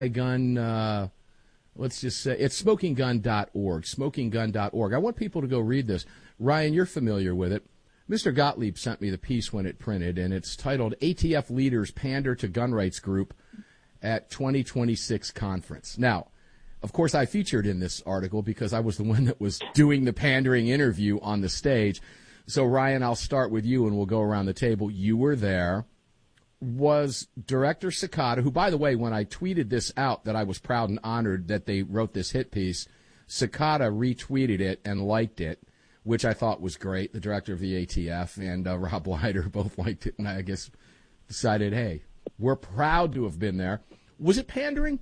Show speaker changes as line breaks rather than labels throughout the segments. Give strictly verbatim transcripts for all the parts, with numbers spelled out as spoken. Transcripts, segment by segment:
gun, uh, let's just say, it's smoking gun dot org, smoking gun dot org. I want people to go read this. Ryan, you're familiar with it. Mister Gottlieb sent me the piece when it printed, and it's titled A T F Leaders Pander to Gun Rights Group at twenty twenty-six Conference. Now, of course, I featured in this article because I was the one that was doing the pandering interview on the stage. So, Ryan, I'll start with you, and we'll go around the table. You were there. Was Director Cicada, who, by the way, when I tweeted this out, that I was proud and honored that they wrote this hit piece, Cicada retweeted it and liked it, which I thought was great. The director of the A T F and uh, Rob Leiter both liked it, and I guess decided, hey, we're proud to have been there. Was it pandering?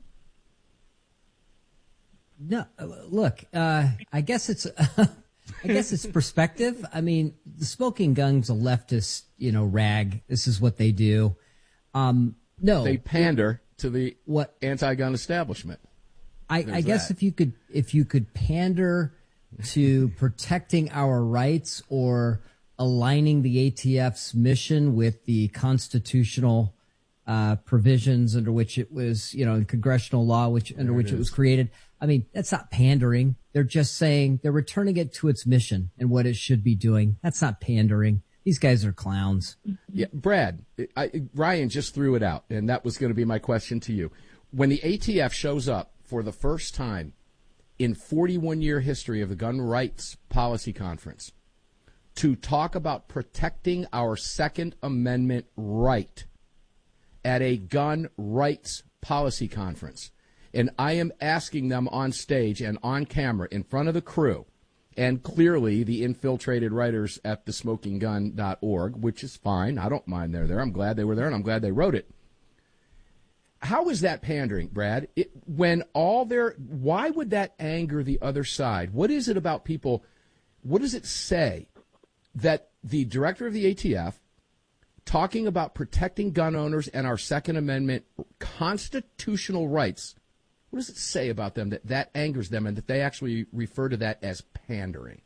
No, look, uh, I guess it's, I guess it's perspective. I mean, the smoking gun's a leftist, you know, rag. This is what they do. Um, no,
they pander to the
what
anti-gun establishment.
I, I guess that. if you could, if you could pander to protecting our rights or aligning the A T F's mission with the constitutional uh, provisions under which it was, you know, in congressional law, which under which it was created. I mean, that's not pandering. They're just saying they're returning it to its mission and what it should be doing. That's not pandering. These guys are clowns.
Yeah, Brad, I, Ryan just threw it out, and that was going to be my question to you. When the A T F shows up for the first time in forty-one year history of the Gun Rights Policy Conference to talk about protecting our Second Amendment right at a gun rights policy conference, and I am asking them on stage and on camera in front of the crew, and clearly the infiltrated writers at the smoking gun dot org, which is fine. I don't mind they're there. I'm glad they were there, and I'm glad they wrote it. How is that pandering, Brad? It, when all their, why would that anger the other side? What is it about people? What does it say that the director of the A T F talking about protecting gun owners and our Second Amendment constitutional rights, what does it say about them that that angers them and that they actually refer to that as pandering?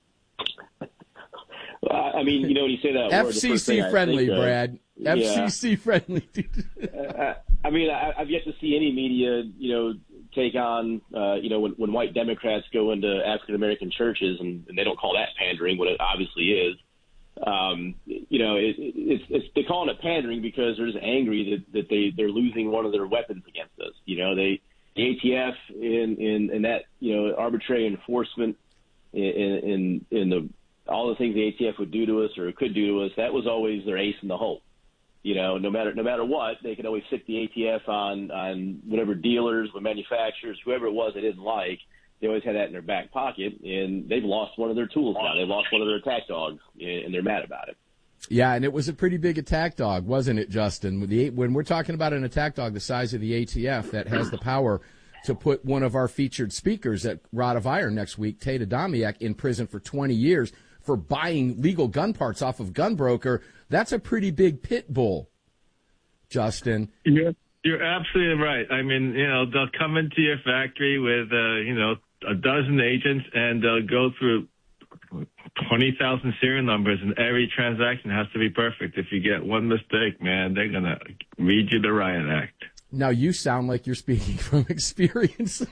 Uh, I mean, you know, when you say that
F
word,
C C friendly,
think, uh,
Brad.
yeah.
F C C friendly.
uh, I mean, I, I've yet to see any media, you know, take on, uh, you know, when, when white Democrats go into African American churches, and, and they don't call that pandering, what it obviously is. Um, you know, it, it, it's, it's they're calling it pandering because they're just angry that, that they they're losing one of their weapons against us. You know, they the A T F in in, in that you know arbitrary enforcement in in in the all the things the A T F would do to us or could do to us. That was always their ace in the hole. You know, no matter no matter what, they could always stick the A T F on on whatever dealers, or manufacturers, whoever it was they didn't like. They always had that in their back pocket, and they've lost one of their tools now. They've lost one of their attack dogs, and they're mad about it.
Yeah, and it was a pretty big attack dog, wasn't it, Justin? When we're talking about an attack dog the size of the A T F that has the power to put one of our featured speakers at Rod of Iron next week, Tate Adamiak, in prison for twenty years for buying legal gun parts off of Gunbroker, that's a pretty big pit bull, Justin.
Yeah, you're absolutely right. I mean, you know, they'll come into your factory with, uh, you know, a dozen agents, and they'll go through twenty thousand serial numbers, and every transaction has to be perfect. If you get one mistake, man, they're going to read you the Riot Act.
Now, you sound like you're speaking from experience.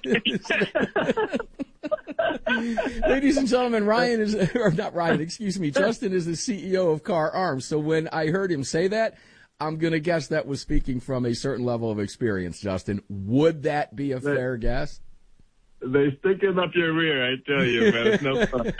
Ladies and gentlemen, Ryan is, or not Ryan, excuse me, Justin is the C E O of Kahr Arms. So when I heard him say that, I'm going to guess that was speaking from a certain level of experience, Justin. Would that be a fair guess?
They stick it up your rear, I tell you, man. It's no fun.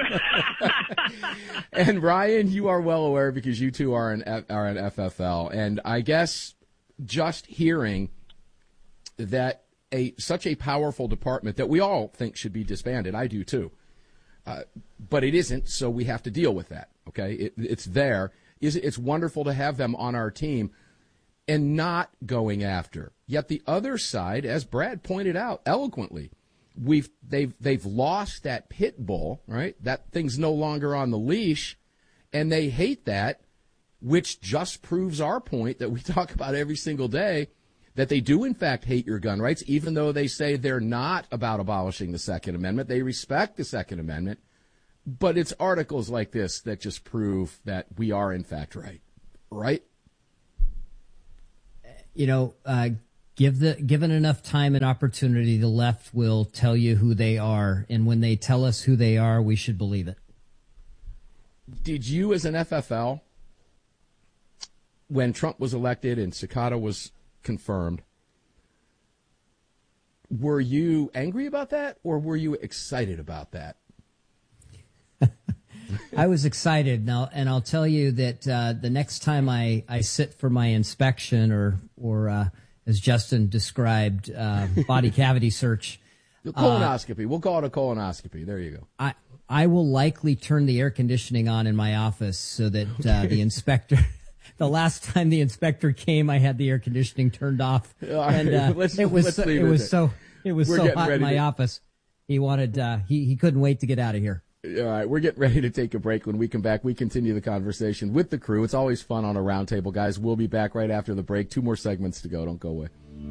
And Ryan, you are well aware because you two are an are an F F L, and I guess just hearing that a such a powerful department that we all think should be disbanded, I do too, uh, but it isn't, so we have to deal with that. Okay, it, it's there. Is it's wonderful to have them on our team and not going after. Yet the other side, as Brad pointed out eloquently, we've they've they've lost that pit bull, right? That thing's no longer on the leash, and they hate that, which just proves our point that we talk about every single day, that they do in fact hate your gun rights, even though they say they're not about abolishing the Second Amendment. They respect the Second Amendment, but it's articles like this that just prove that we are in fact right, right?
You know, uh, Give the given enough time and opportunity, the left will tell you who they are, and when they tell us who they are, we should believe it.
Did you, as an F F L, when Trump was elected and Cicada was confirmed, were you angry about that, or were you excited about that?
I was excited now, and I'll tell you that uh, the next time I, I sit for my inspection, or or uh, as Justin described, uh, body cavity search,
colonoscopy. Uh, we'll call it a colonoscopy. There you go.
I I will likely turn the air conditioning on in my office so that uh, the inspector. The last time the inspector came, I had the air conditioning turned off,
right,
and uh,
let's,
it was
let's
so,
leave
it
it
was
there.
so it was
We're
so hot in
ready
my
to...
office. He wanted uh, he he couldn't wait to get out of here.
All right, we're getting ready to take a break. When we come back, we continue the conversation with the crew. It's always fun on a roundtable, guys. We'll be back right after the break. Two more segments to go. Don't go away.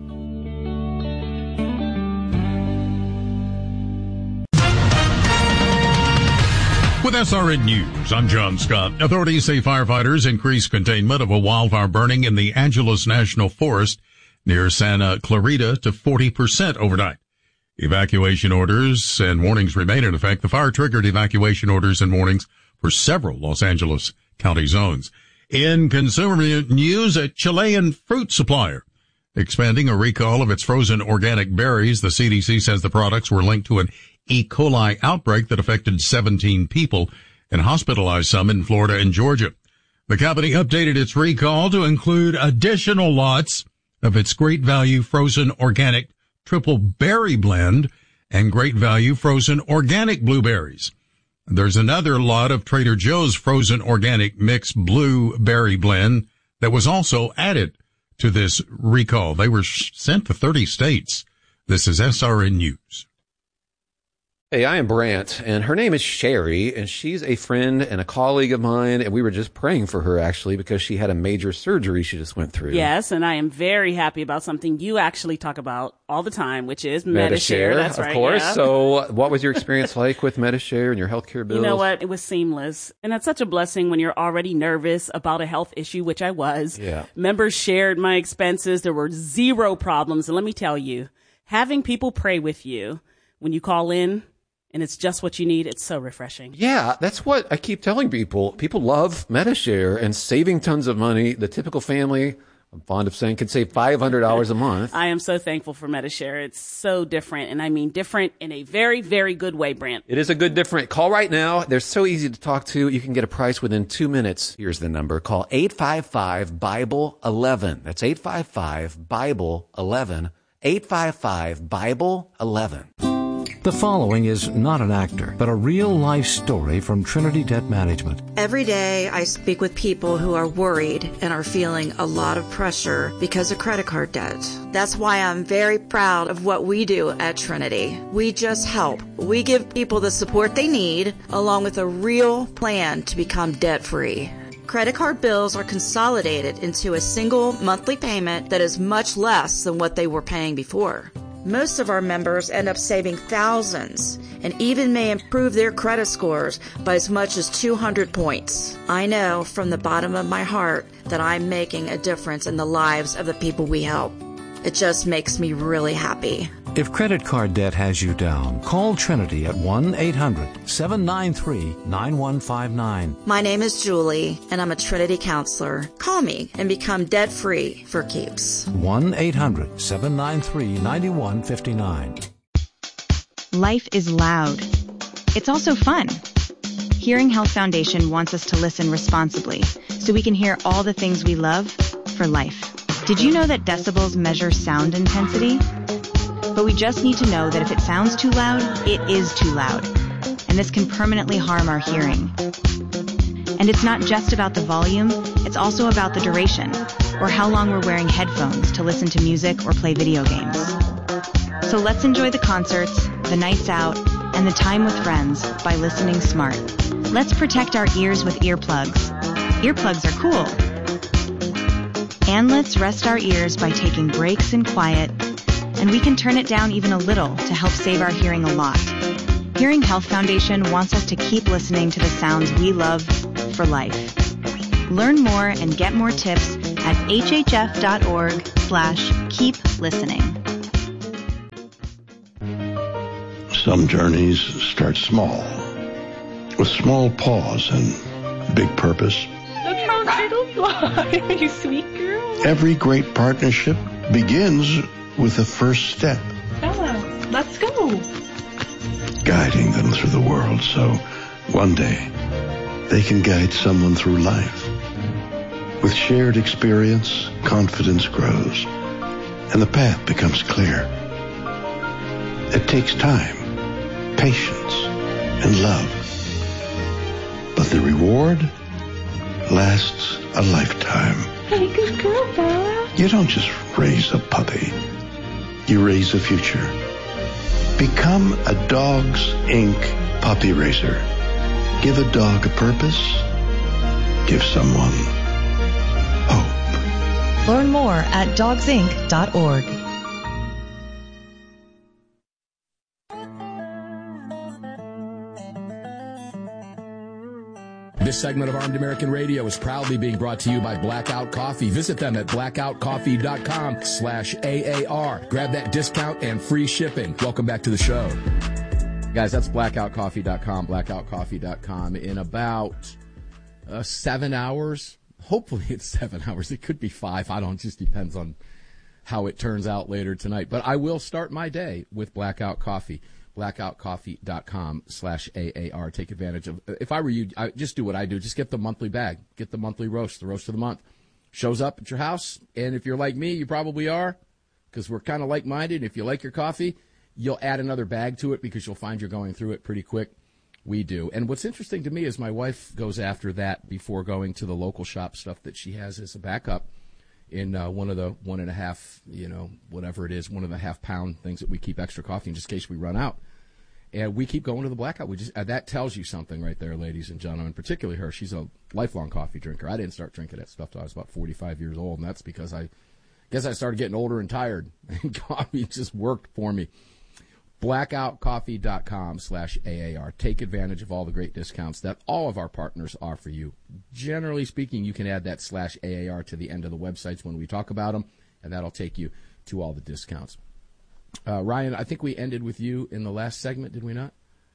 With S R N News, I'm John Scott. Authorities say firefighters increased containment of a wildfire burning in the Angeles National Forest near Santa Clarita to forty percent overnight. Evacuation orders and warnings remain in effect. The fire triggered evacuation orders and warnings for several Los Angeles County zones. In consumer news, a Chilean fruit supplier expanding a recall of its frozen organic berries. The C D C says the products were linked to an E. coli outbreak that affected seventeen people and hospitalized some in Florida and Georgia. The company updated its recall to include additional lots of its Great Value frozen organic triple berry blend and Great Value frozen organic blueberries. There's another lot of Trader Joe's frozen organic mixed blueberry blend that was also added to this recall. They were sent to thirty states. This is S R N News.
Hey, I am Brant, and her name is Sherry, and she's a friend and a colleague of mine, and we were just praying for her, actually, because she had a major surgery she just went through.
Yes, and I am very happy about something you actually talk about all the time, which is
Medi-Share.
Medi-Share. That's
of
right,
course.
yeah.
So what was your experience like with Medi-Share and your healthcare bills?
You know what? It was seamless. And that's such a blessing when you're already nervous about a health issue, which I was.
Yeah.
Members shared my expenses. There were zero problems. And let me tell you, having people pray with you when you call in, and it's just what you need, it's so refreshing.
Yeah, that's what I keep telling people. People love Medi-Share and saving tons of money. The typical family, I'm fond of saying, can save five hundred dollars a month.
I am so thankful for Medi-Share. It's so different, and I mean different in a very, very good way, Brant.
It is a good different. Call right now. They're so easy to talk to. You can get a price within two minutes. Here's the number. Call eight five five, Bible eleven. That's eight five five, Bible eleven. eight five five, Bible eleven.
The following is not an actor, but a real-life story from Trinity Debt Management.
Every day I speak with people who are worried and are feeling a lot of pressure because of credit card debt. That's why I'm very proud of what we do at Trinity. We just help. We give people the support they need, along with a real plan to become debt-free. Credit card bills are consolidated into a single monthly payment that is much less than what they were paying before. Most of our members end up saving thousands and even may improve their credit scores by as much as two hundred points. I know from the bottom of my heart that I'm making a difference in the lives of the people we help. It just makes me really happy.
If credit card debt has you down, call Trinity at one eight hundred, seven nine three, nine one five nine.
My name is Julie, and I'm a Trinity counselor. Call me and become debt-free for keeps.
one eight hundred, seven nine three, nine one five nine.
Life is loud. It's also fun. Hearing Health Foundation wants us to listen responsibly so we can hear all the things we love for life. Did you know that decibels measure sound intensity? But we just need to know that if it sounds too loud, it is too loud. And this can permanently harm our hearing. And it's not just about the volume, it's also about the duration, or how long we're wearing headphones to listen to music or play video games. So let's enjoy the concerts, the nights out, and the time with friends by listening smart. Let's protect our ears with earplugs. Earplugs are cool. And let's rest our ears by taking breaks in quiet, and we can turn it down even a little to help save our hearing a lot. Hearing Health Foundation wants us to keep listening to the sounds we love for life. Learn more and get more tips at hhf.org slash Keep listening.
Some journeys start small, with small pause and big purpose.
Look how little you are, you sweet girl.
Every great partnership begins with the first step.
Bella, let's go.
Guiding them through the world so one day they can guide someone through life. With shared experience, confidence grows, and the path becomes clear. It takes time, patience, and love. But the reward lasts a lifetime.
Hey, good girl, Bella.
You don't just raise a puppy. You raise a future. Become a Dogs Incorporated puppy raiser. Give a dog a purpose. Give someone hope.
Learn more at dogs inc dot org.
This segment of Armed American Radio is proudly being brought to you by Blackout Coffee. Visit them at blackout coffee dot com slash A A R. Grab that discount and free shipping. Welcome back to the show. Guys, that's blackout coffee dot com, blackout coffee dot com. In about uh, seven hours, hopefully it's seven hours. It could be five. I don't, it just depends on how it turns out later tonight. But I will start my day with Blackout Coffee. blackout coffee dot com slash A A R. Take advantage of, if I were you, I just do what I do. Just get the monthly bag. Get the monthly roast, the roast of the month. Shows up at your house, and if you're like me, you probably are, because we're kind of like-minded. If you like your coffee, you'll add another bag to it because you'll find you're going through it pretty quick. We do. And what's interesting to me is my wife goes after that before going to the local shop stuff that she has as a backup in uh, one of the one and a half, you know, whatever it is, one and a half pound things that we keep extra coffee in just in case we run out. And we keep going to the Blackout. We just uh, that tells you something right there, ladies and gentlemen, particularly her. She's a lifelong coffee drinker. I didn't start drinking that stuff till I was about forty-five years old, and that's because I guess I started getting older and tired, and coffee just worked for me. blackout coffee dot com slash A A R. Take advantage of all the great discounts that all of our partners offer you. Generally speaking, you can add that slash A A R to the end of the websites when we talk about them, and that'll take you to all the discounts. Uh, Ryan, I think we ended with you in the last segment, did we not?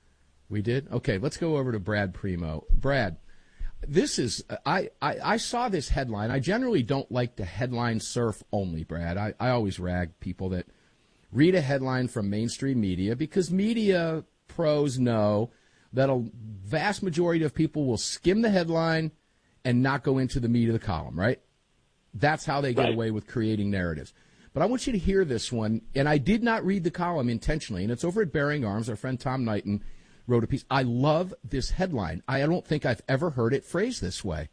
We did? Okay, let's go over to Brad Primo. Brad, this is, I, I, I saw this headline. I generally don't like to headline surf only, Brad. I, I always rag people that read a headline from mainstream media because media pros know that a vast majority of people will skim the headline and not go into the meat of the column, right? That's how they get
Right.
away with creating narratives. But I want you to hear this one, and I did not read the column intentionally, and it's over at Bearing Arms. Our friend Tom Knighton wrote a piece. I love this headline. I don't think I've ever heard it phrased this way.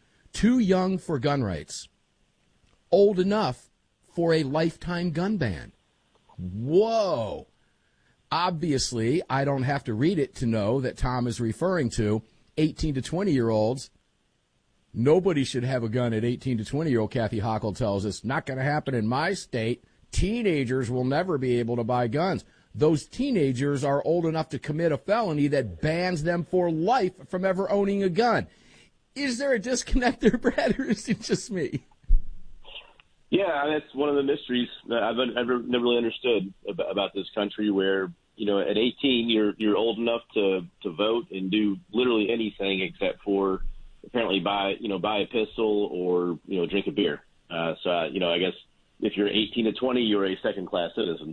Too young for gun rights, old enough for a lifetime gun ban. Whoa. Obviously, I don't have to read it to know that Tom is referring to eighteen to twenty-year-olds. Nobody should have a gun at eighteen to twenty-year-old, Kathy Hochul tells us. Not going to happen in my state. Teenagers will never be able to buy guns. Those teenagers are old enough to commit a felony that bans them for life from ever owning a gun. Is there a disconnect there, Brad, or is it just me?
Yeah, that's one of the mysteries that I've never, never really understood about, about this country, where, you know, at eighteen, you're you're old enough to, to vote and do literally anything except for apparently buy, you know, buy a pistol or, you know, drink a beer. Uh, so, uh, you know, I guess if you're eighteen to twenty, you're a second-class citizen.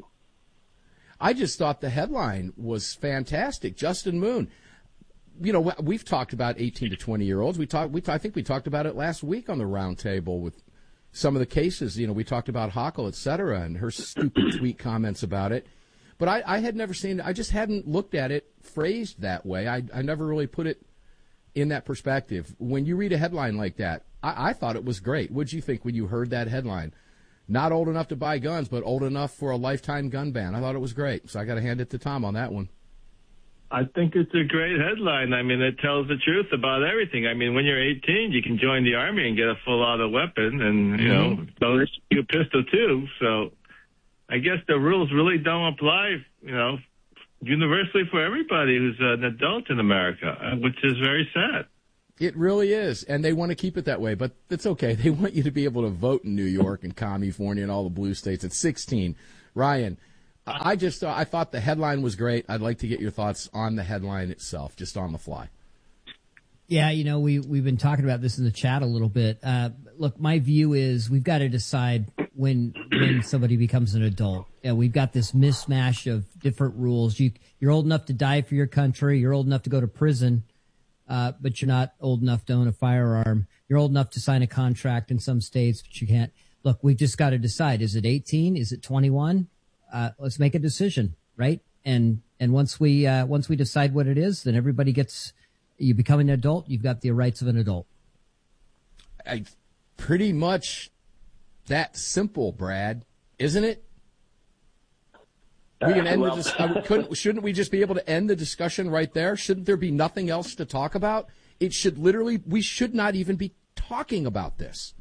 I just thought the headline was fantastic. Justin Moon. You know, we've talked about eighteen to twenty-year-olds. We talked. We I think we talked about it last week on the roundtable with some of the cases. You know, we talked about Hochul, et cetera, and her stupid tweet comments about it. But I, I had never seen it. I just hadn't looked at it phrased that way. I, I never really put it in that perspective. When you read a headline like that, I, I thought it was great. What did you think when you heard that headline? Not old enough to buy guns, but old enough for a lifetime gun ban. I thought it was great. So I got to hand it to Tom on that one.
I think it's a great headline. I mean, it tells the truth about everything. I mean, when you're eighteen, you can join the Army and get a full auto weapon, and, you
Mm-hmm.
know, bonus you a pistol too. So I guess the rules really don't apply, you know, universally for everybody who's an adult in America, which is very sad.
It really is, and they want to keep it that way, but it's okay. They want you to be able to vote in New York and California and all the blue states at sixteen. Ryan, I just uh, I thought the headline was great. I'd like to get your thoughts on the headline itself, just on the fly.
Yeah, you know, we, we've been talking about this in the chat a little bit. Uh, look, my view is we've got to decide when when somebody becomes an adult. Yeah, we've got this mismatch of different rules. You, you're old enough to die for your country. You're old enough to go to prison, uh, but you're not old enough to own a firearm. You're old enough to sign a contract in some states, but you can't. Look, we've just got to decide. Is it eighteen? Is it twenty-one? Uh, let's make a decision, right? And and once we uh, once we decide what it is, then everybody gets. You become an adult, you've got the rights of an adult.
I, pretty much that simple, Brad, isn't it? We can end
well,
the dis- uh, couldn't, shouldn't we just be able to end the discussion right there? Shouldn't there be nothing else to talk about? It should literally, we should not even be talking about this.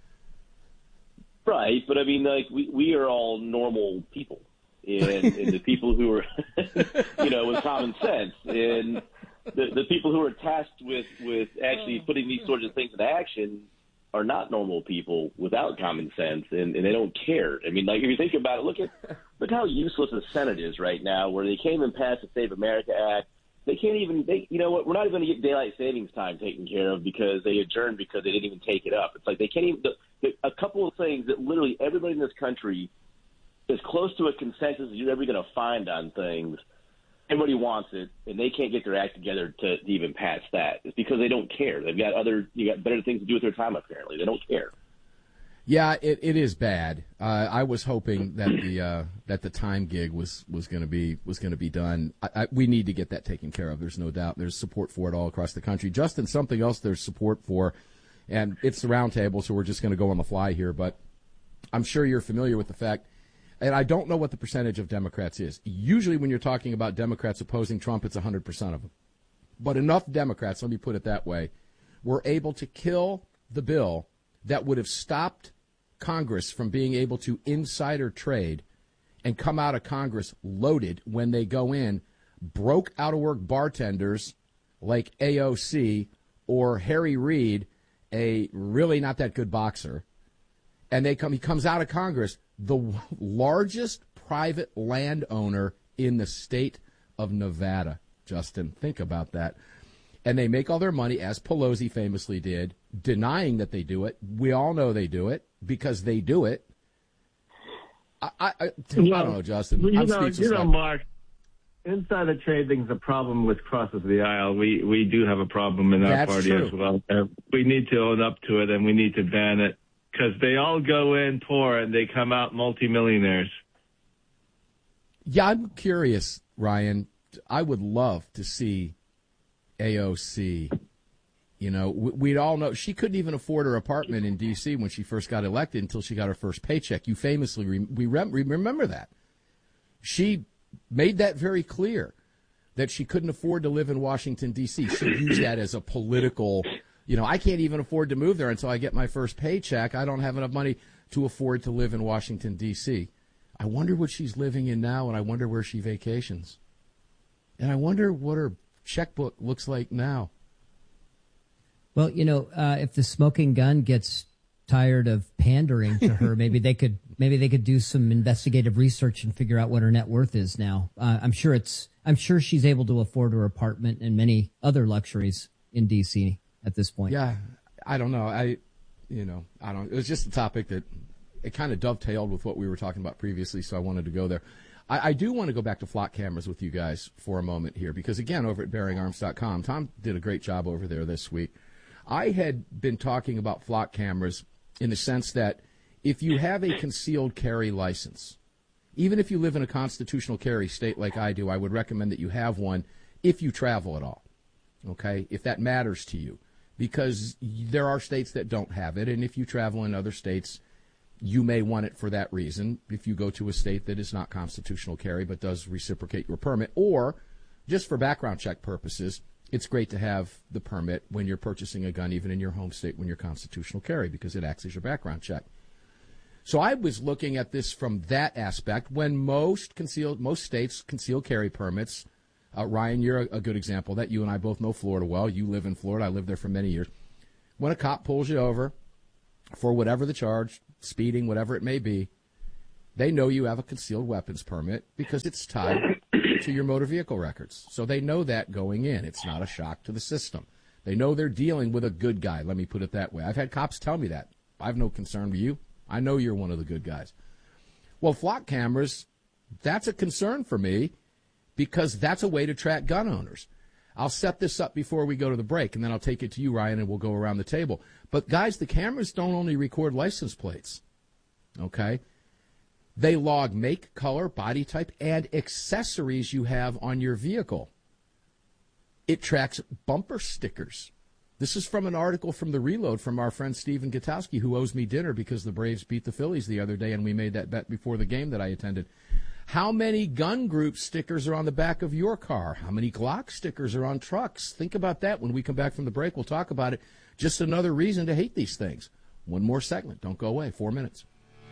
Right, but I mean, like, we, we are all normal people, and, and the people who are, you know, with common sense, and the, the people who are tasked with, with actually putting these sorts of things into action are not normal people without common sense, and, and they don't care. I mean, like, if you think about it, look at look how useless the Senate is right now, where they can't even pass the Save America Act. They can't even, they, you know what, we're not even going to get daylight savings time taken care of because they adjourned because they didn't even take it up. It's like they can't even, the, the, a couple of things that literally everybody in this country is close to a consensus that you're ever going to find on things. Everybody wants it, and they can't get their act together to, to even pass that. It's because they don't care. They've got other, you got better things to do with their time. Apparently, they don't care.
Yeah, it, it is bad. Uh, I was hoping that the uh, that the time gig was was going to be was going to be done. I, I, we need to get that taken care of. There's no doubt. There's support for it all across the country. Justin, something else there's support for, and it's the roundtable, so we're just going to go on the fly here. But I'm sure you're familiar with the fact. And I don't know what the percentage of Democrats is. Usually when you're talking about Democrats opposing Trump, it's one hundred percent of them. But enough Democrats, let me put it that way, were able to kill the bill that would have stopped Congress from being able to insider trade and come out of Congress loaded when they go in, broke out-of-work bartenders like A O C or Harry Reid, a really not that good boxer, and they come. He comes out of Congress, the largest private landowner in the state of Nevada. Justin, think about that. And they make all their money, as Pelosi famously did, denying that they do it. We all know they do it because they do it. I, I, I,
well,
I don't know, Justin.
You
I'm
know,
speechless.
you know, Mark, insider trading is a problem which crosses the aisle. We we do have a problem in our
That's
party
true.
as well. Uh, we need to own up to it, and we need to ban it. Because they all go in poor and they come out multimillionaires.
Yeah, I'm curious, Ryan. I would love to see A O C. You know, we'd all know she couldn't even afford her apartment in D C when she first got elected until she got her first paycheck. You famously re- we rem- remember that. She made that very clear that she couldn't afford to live in Washington, D C. She used that as a political. You know, I can't even afford to move there until I get my first paycheck. I don't have enough money to afford to live in Washington, D C. I wonder what she's living in now, and I wonder where she vacations. And I wonder what her checkbook looks like now.
Well, you know, uh, if the smoking gun gets tired of pandering to her, maybe they could maybe they could do some investigative research and figure out what her net worth is now. Uh, I'm sure it's I'm sure she's able to afford her apartment and many other luxuries in D C at this point.
Yeah, I don't know. I, you know, I don't. It was just a topic that it kind of dovetailed with what we were talking about previously, so I wanted to go there. I, I do want to go back to flock cameras with you guys for a moment here, because again, over at bearing arms dot com, Tom did a great job over there this week. I had been talking about flock cameras in the sense that if you have a concealed carry license, even if you live in a constitutional carry state like I do, I would recommend that you have one if you travel at all. Okay, if that matters to you. Because there are states that don't have it, and if you travel in other states, you may want it for that reason. If you go to a state that is not constitutional carry but does reciprocate your permit, or just for background check purposes, it's great to have the permit when you're purchasing a gun, even in your home state when you're constitutional carry, because it acts as your background check. So I was looking at this from that aspect when most concealed, most states concealed carry permits Uh, Ryan, you're a, a good example of that. You and I both know Florida well. You live in Florida. I lived there for many years. When a cop pulls you over for whatever the charge, speeding, whatever it may be, they know you have a concealed weapons permit because it's tied to your motor vehicle records. So they know that going in. It's not a shock to the system. They know they're dealing with a good guy. Let me put it that way. I've had cops tell me that. I have no concern with you. I know you're one of the good guys. Well, flock cameras, that's a concern for me because that's a way to track gun owners. I'll set this up before we go to the break, and then I'll take it to you, Ryan, and we'll go around the table. But, guys, the cameras don't only record license plates, okay? They log make, color, body type, and accessories you have on your vehicle. It tracks bumper stickers. This is from an article from The Reload from our friend Stephen Gutowski, who owes me dinner because the Braves beat the Phillies the other day, and we made that bet before the game that I attended. How many gun group stickers are on the back of your car? How many Glock stickers are on trucks? Think about that when we come back from the break. We'll talk about it. Just another reason to hate these things. One more segment. Don't go away. Four minutes.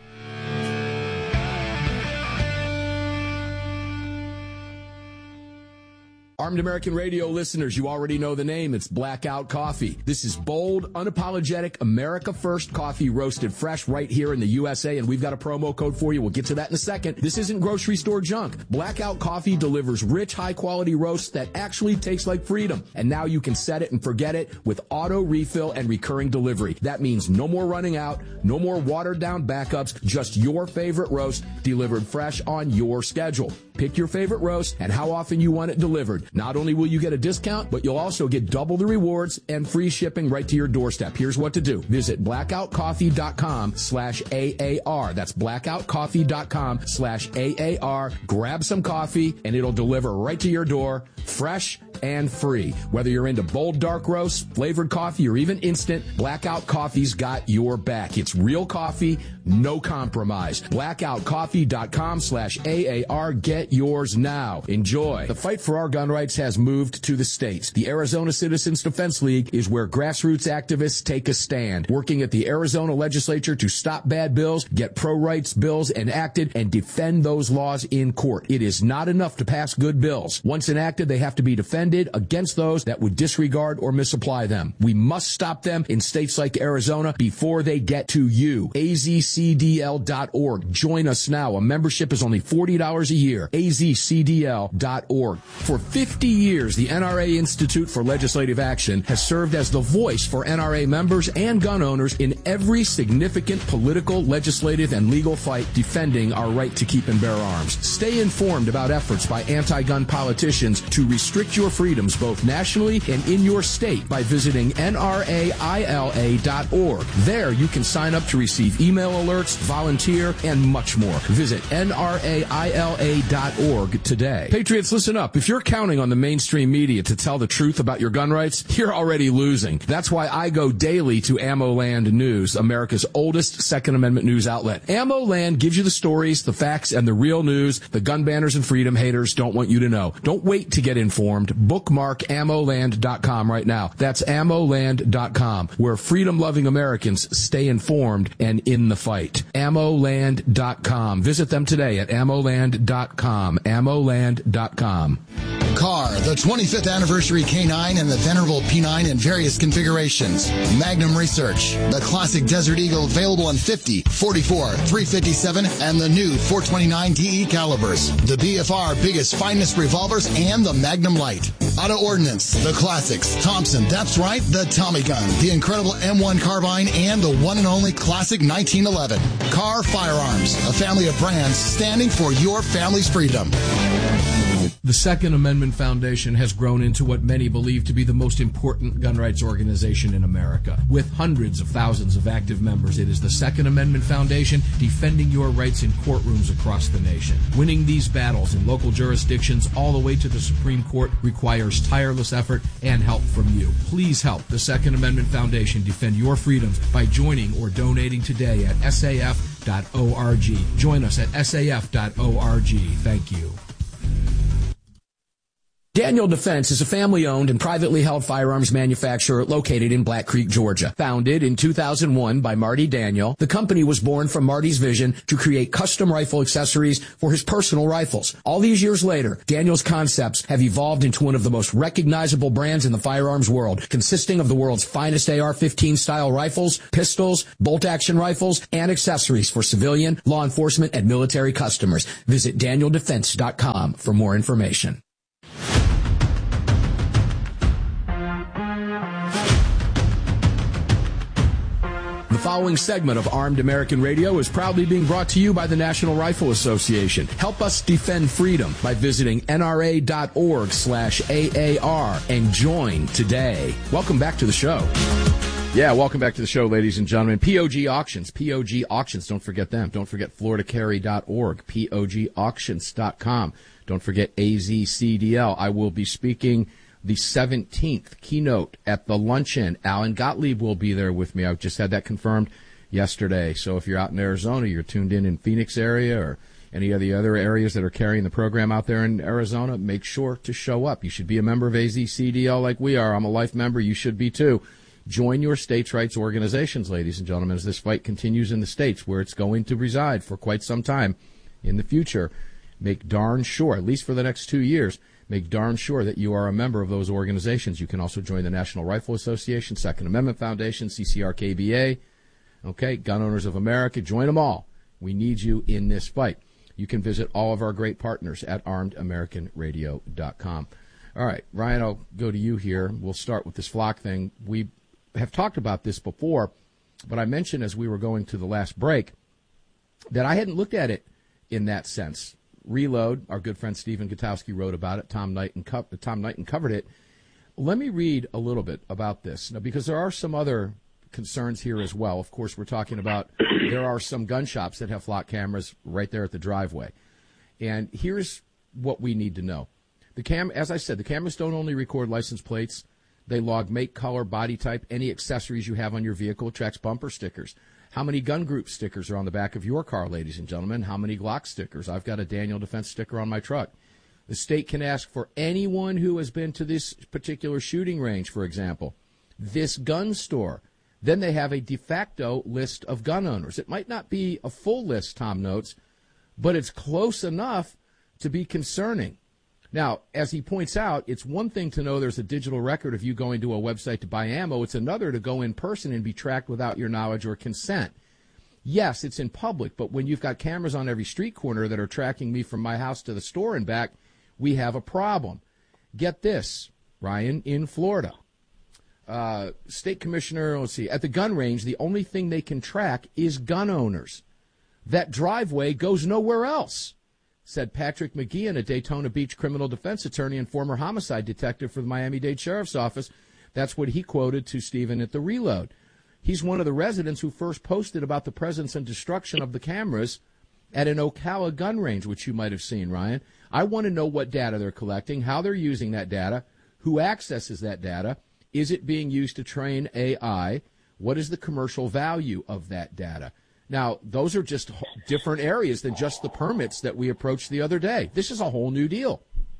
Armed American Radio listeners, you already know the name. It's Blackout Coffee. This is bold, unapologetic, America First coffee roasted fresh right here in the U S A, and we've got a promo code for you. We'll get to that in a second. This isn't grocery store junk. Blackout Coffee delivers rich, high-quality roasts that actually taste like freedom. And now you can set it and forget it with auto refill and recurring delivery. That means no more running out, no more watered-down backups, just your favorite roast delivered fresh on your schedule. Pick your favorite roast and how often you want it delivered. Not only will you get a discount, but you'll also get double the rewards and free shipping right to your doorstep. Here's what to do. Visit blackoutcoffee.com slash AAR. That's blackoutcoffee.com slash AAR. Grab some coffee, and it'll deliver right to your door, fresh and free. Whether you're into bold dark roast, flavored coffee, or even instant, Blackout Coffee's got your back. It's real coffee, no compromise. blackoutcoffee.com slash AAR. Get yours now. Enjoy. The fight for our gun rights has moved to the states. The Arizona Citizens Defense League is where grassroots activists take a stand, working at the Arizona legislature to stop bad bills, get pro-rights bills enacted, and defend those laws in court. It is not enough to pass good bills. Once enacted, they have to be defended against those that would disregard or misapply them. We must stop them in states like Arizona before they get to you. A Z C D L dot org. Join us now. A membership is only forty dollars a year. A Z C D L dot org. For fifty years, the N R A Institute for Legislative Action has served as the voice for N R A members and gun owners in every significant political, legislative, and legal fight defending our right to keep and bear arms. Stay informed about efforts by anti-gun politicians to restrict your freedoms both nationally and in your state by visiting N R A I L A dot org. There you can sign up to receive email alerts, volunteer, and much more. Visit N R A I L A dot org today. Patriots, listen up. If you're counting on the mainstream media to tell the truth about your gun rights, you're already losing. That's why I go daily to AmmoLand News, America's oldest Second Amendment news outlet. AmmoLand gives you the stories, the facts, and the real news the gun banners and freedom haters don't want you to know. Don't wait to get informed. Bookmark ammo land dot com right now. That's ammo land dot com, where freedom-loving Americans stay informed and in the fight. ammo land dot com. Visit them today at ammo land dot com. ammo land dot com.
Car, the twenty-fifth anniversary K nine and the venerable P nine in various configurations. Magnum Research, the classic Desert Eagle available in fifty, forty-four, three fifty-seven, and the new four twenty-nine D E calibers. The B F R biggest, finest revolvers and the Magnum Light. Auto Ordnance, the classics. Thompson, that's right, the Tommy gun, the incredible M one carbine, and the one and only classic nineteen eleven. Car Firearms, a family of brands standing for your family's freedom.
The Second Amendment Foundation has grown into what many believe to be the most important gun rights organization in America. With hundreds of thousands of active members, it is the Second Amendment Foundation defending your rights in courtrooms across the nation. Winning these battles in local jurisdictions all the way to the Supreme Court requires tireless effort and help from you. Please help the Second Amendment Foundation defend your freedoms by joining or donating today at S A F dot org. Join us at S A F dot org. Thank you. Daniel Defense is a family-owned and privately held firearms manufacturer located in Black Creek, Georgia. Founded in two thousand one by Marty Daniel, the company was born from Marty's vision to create custom rifle accessories for his personal rifles. All these years later, Daniel's concepts have evolved into one of the most recognizable brands in the firearms world, consisting of the world's finest A R fifteen style rifles, pistols, bolt-action rifles, and accessories for civilian, law enforcement, and military customers. Visit daniel defense dot com for more information. The following segment of Armed American Radio is proudly being brought to you by the National Rifle Association. Help us defend freedom by visiting N R A dot org slash A A R and join today. Welcome back to the show. Yeah, welcome back to the show, ladies and gentlemen. P O G Auctions, P O G Auctions, don't forget them. Don't forget Florida Carry dot org, P O G auctions dot com. Don't forget A Z C D L. I will be speaking the seventeenth keynote at the luncheon. Alan Gottlieb will be there with me. I've just had that confirmed yesterday. So if you're out in Arizona, you're tuned in in Phoenix area or any of the other areas that are carrying the program out there in Arizona, make sure to show up. You should be a member of A Z C D L like we are. I'm a life member. You should be too. Join your states' rights organizations, ladies and gentlemen, as this fight continues in the states where it's going to reside for quite some time in the future. Make darn sure, at least for the next two years, make darn sure that you are a member of those organizations. You can also join the National Rifle Association, Second Amendment Foundation, C C R K B A, okay, Gun Owners of America. Join them all. We need you in this fight. You can visit all of our great partners at armed american radio dot com. All right, Ryan, I'll go to you here. We'll start with this flock thing. We have talked about this before, but I mentioned as we were going to the last break that I hadn't looked at it in that sense. Reload, our good friend Stephen Gutowski wrote about it. Tom Knighton, co- Tom Knighton covered it. Let me read a little bit about this, now, because there are some other concerns here as well. Of course, we're talking about there are some gun shops that have flock cameras right there at the driveway. And here's what we need to know. The cam, as I said, the cameras don't only record license plates. They log make, color, body type, any accessories you have on your vehicle. It tracks bumper stickers. How many gun group stickers are on the back of your car, ladies and gentlemen? How many Glock stickers? I've got a Daniel Defense sticker on my truck. The state can ask for anyone who has been to this particular shooting range, for example, this gun store. Then they have a de facto list of gun owners. It might not be a full list, Tom notes, but it's close enough to be concerning. Now, as he points out, it's one thing to know there's a digital record of you going to a website to buy ammo. It's another to go in person and be tracked without your knowledge or consent. Yes, it's in public, but when you've got cameras on every street corner that are tracking me from my house to the store and back, we have a problem. Get this, Ryan, in Florida. Uh, state commissioner, let's see, at the gun range, the only thing they can track is gun owners. That driveway goes nowhere else, said Patrick McGeehan, a Daytona Beach criminal defense attorney and former homicide detective for the Miami-Dade Sheriff's Office. That's what he quoted to Stephen at the Reload. He's one of the residents who first posted about the presence and destruction of the cameras at an Ocala gun range, which you might have seen, Ryan. I want to know what data they're collecting, how they're using that data, who accesses that data. Is it being used to train A I? What is the commercial value of that data? Now, those are just different areas than just the permits that we approached the other day. This is a whole new deal.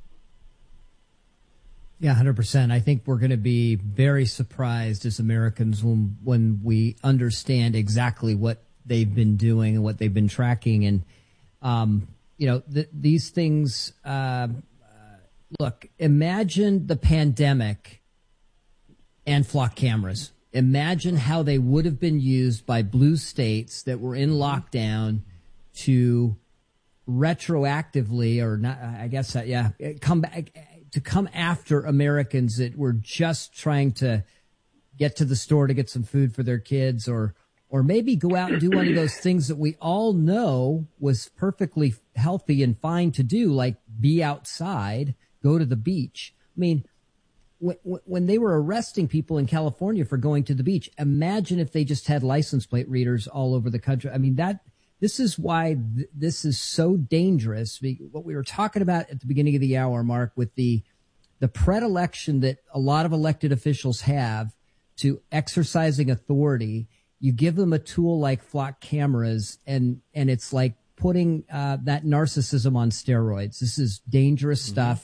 Yeah, one hundred percent. I think we're going to be very surprised as Americans when, when we understand exactly what they've been doing and what they've been tracking. And, um, you know, th- these things, uh, uh, look, imagine the pandemic and flock cameras. Imagine how they would have been used by blue states that were in lockdown to retroactively, or not, I guess, uh, yeah, come back to come after Americans that were just trying to get to the store to get some food for their kids, or, or maybe go out and do one of those things that we all know was perfectly healthy and fine to do, like be outside, go to the beach. I mean, when they were arresting people in California for going to the beach, imagine if they just had license plate readers all over the country. I mean, that this is why th- this is so dangerous. What we were talking about at the beginning of the hour, Mark, with the the predilection that a lot of elected officials have to exercising authority. You give them a tool like flock cameras, and and it's like putting uh, that narcissism on steroids. This is dangerous mm-hmm. stuff.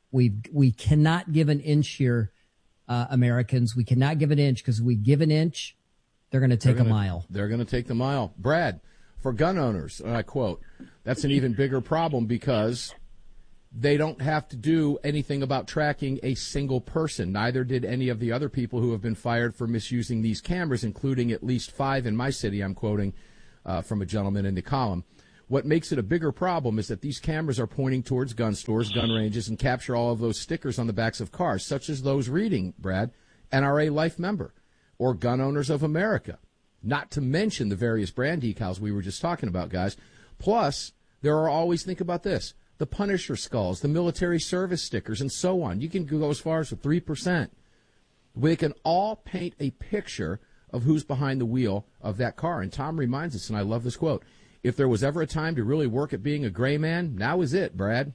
We we cannot give an inch here, uh, Americans. We cannot give an inch because we give an inch, they're going to take
gonna,
a mile.
They're going to take the mile. Brad, for gun owners, and I quote, that's an even bigger problem because they don't have to do anything about tracking a single person. Neither did any of the other people who have been fired for misusing these cameras, including at least five in my city, I'm quoting uh, from a gentleman in the column. What makes it a bigger problem is that these cameras are pointing towards gun stores, gun ranges, and capture all of those stickers on the backs of cars, such as those reading, Brad, N R A Life Member or Gun Owners of America, not to mention the various brand decals we were just talking about, guys. Plus, there are always, think about this, the Punisher skulls, the military service stickers, and so on. You can go as far as three percent. They can all paint a picture of who's behind the wheel of that car. And Tom reminds us, and I love this quote, if there was ever a time to really work at being a gray man, now is it, Brad.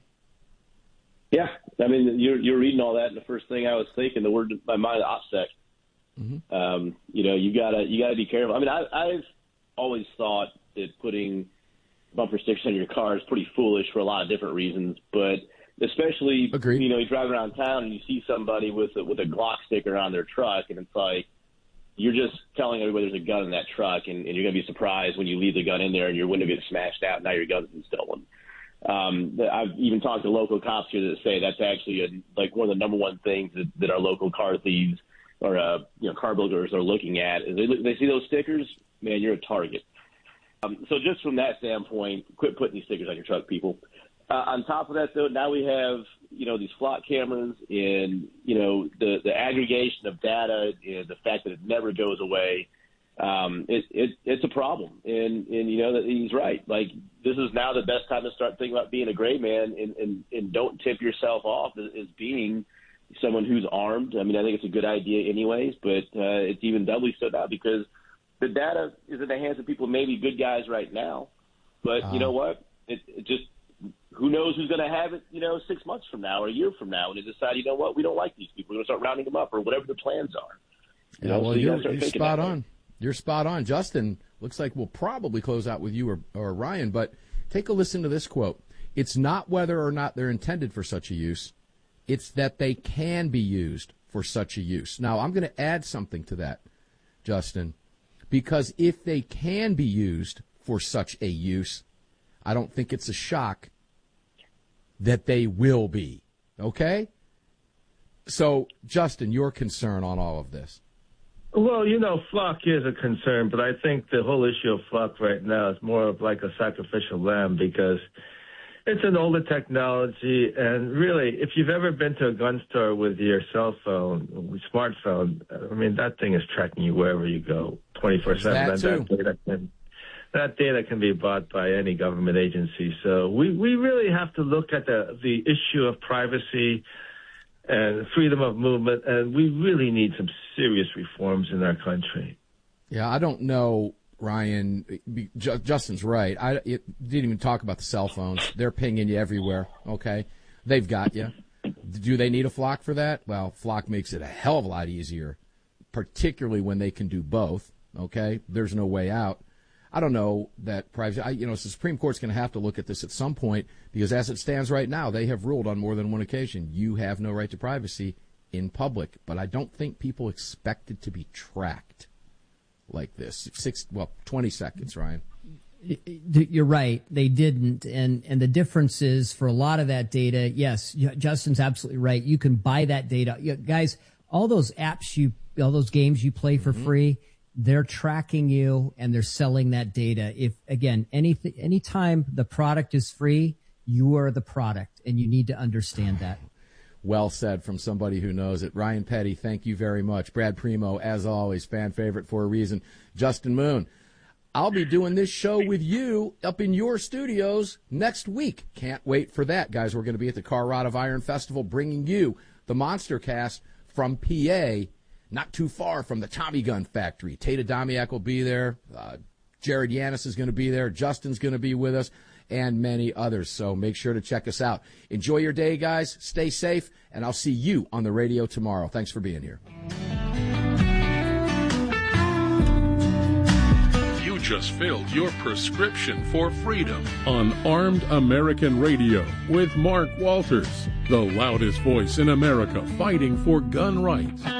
Yeah, I mean, you're you're reading all that, and the first thing I was thinking, the word in my mind, OPSEC. Mm-hmm. Um, you know, you gotta you gotta be careful. I mean, I, I've always thought that putting bumper stickers on your car is pretty foolish for a lot of different reasons, but especially, Agreed. you know, you drive around town and you see somebody with a, with a Glock sticker on their truck, and it's like, you're just telling everybody there's a gun in that truck, and, and you're going to be surprised when you leave the gun in there and your window gets smashed out and now your gun's been stolen. Um, I've even talked to local cops here that say that's actually a, like one of the number one things that, that our local car thieves or uh, you know car burglars are looking at. Is they, they see those stickers, man, you're a target. Um, so just from that standpoint, quit putting these stickers on your truck, people. Uh, on top of that, though, now we have, you know, these flock cameras and, you know, the, the aggregation of data and the fact that it never goes away. Um, it, it, it's a problem. And, and, you know, that he's right. Like, this is now the best time to start thinking about being a gray man, and, and, and don't tip yourself off as, as being someone who's armed. I mean, I think it's a good idea anyways, but uh, it's even doubly so now because the data is in the hands of people, maybe good guys right now. But uh, you know what? It, it just, who knows who's going to have it, you know, six months from now or a year from now, and they decide, you know what, we don't like these people. We're going to start rounding them up or whatever the plans are.
You yeah, know, well, so you you're, you're spot on. You're spot on. Justin, looks like we'll probably close out with you or, or Ryan, but take a listen to this quote. It's not whether or not they're intended for such a use. It's that they can be used for such a use. Now, I'm going to add something to that, Justin, because if they can be used for such a use, I don't think it's a shock that they will be. Okay? So, Justin, your concern on all of this?
Well, you know, flock is a concern, but I think the whole issue of flock right now is more of like a sacrificial lamb because it's an older technology. And really, if you've ever been to a gun store with your cell phone, smartphone, I mean, that thing is tracking you wherever you go twenty-four seven.
That too.
That data can, that data can be bought by any government agency. So we, we really have to look at the, the issue of privacy and freedom of movement, and we really need some serious reforms in our country.
Yeah, I don't know, Ryan. Justin's right. I it, didn't even talk about the cell phones. They're pinging you everywhere, okay? They've got you. Do they need a Flock for that? Well, Flock makes it a hell of a lot easier, particularly when they can do both, okay? There's no way out. I don't know that privacy, I, you know, the Supreme Court's going to have to look at this at some point because as it stands right now, they have ruled on more than one occasion, you have no right to privacy in public. But I don't think people expect it to be tracked like this. Six, well, twenty seconds, Ryan.
You're right. They didn't. And, and the difference is for a lot of that data, yes, Justin's absolutely right. You can buy that data. You, guys, all those apps you, all those games you play for mm-hmm. free, they're tracking you and they're selling that data. If again, anything, anytime the product is free, you are the product and you need to understand that.
Well said from somebody who knows it. Ryan Petty, thank you very much. Brad Primo, as always, fan favorite for a reason. Justin Moon, I'll be doing this show with you up in your studios next week. Can't wait for that, guys. We're going to be at the Car Rod of Iron Festival bringing you the Monster Cast from P A, not too far from the Tommy Gun Factory. Tata Domiak will be there. Uh, Jared Yanis is going to be there. Justin's going to be with us, and many others. So make sure to check us out. Enjoy your day, guys. Stay safe, and I'll see you on the radio tomorrow. Thanks for being here.
just filled your prescription for freedom on Armed American Radio with Mark Walters, the loudest voice in America fighting for gun rights.